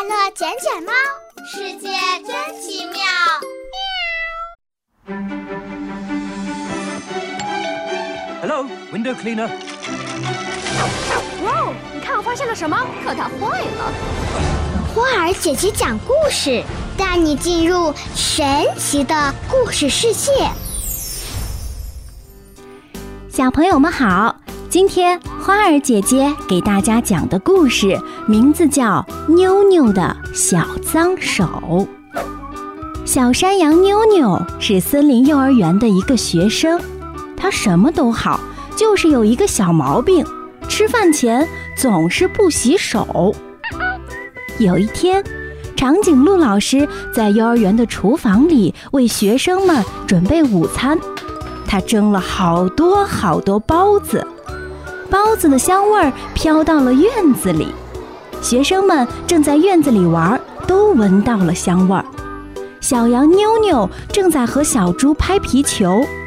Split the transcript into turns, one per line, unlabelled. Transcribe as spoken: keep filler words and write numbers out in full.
乐捡捡猫，
世界真奇妙。
Hello, window cleaner.
哇，你看我发现了什么？可它坏了。
花儿姐姐讲故事，带你进入神奇的故事世界。
小朋友们好，今天花儿姐姐给大家讲的故事名字叫《妞妞的小脏手》。小山羊妞妞是森林幼儿园的一个学生，她什么都好，就是有一个小毛病，吃饭前总是不洗手。有一天，长颈鹿老师在幼儿园的厨房里为学生们准备午餐，他蒸了好多好多包子，包子的香味儿飘到了院子里，学生们正在院子里玩，都闻到了香味儿。小羊妞妞正在和小猪拍皮球，